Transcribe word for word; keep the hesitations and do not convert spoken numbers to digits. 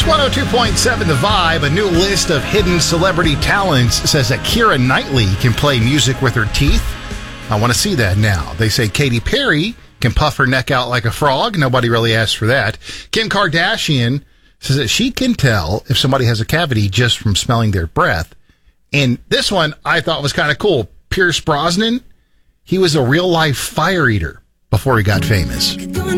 It's one oh two point seven The Vibe. A new list of hidden celebrity talents says that Keira Knightley can play music with her teeth. I want to see that now. They say Katy Perry can puff her neck out like a frog. Nobody really asked for that. Kim Kardashian says that she can tell if somebody has a cavity just from smelling their breath. And this one I thought was kind of cool. Pierce Brosnan, he was a real-life fire eater before he got famous.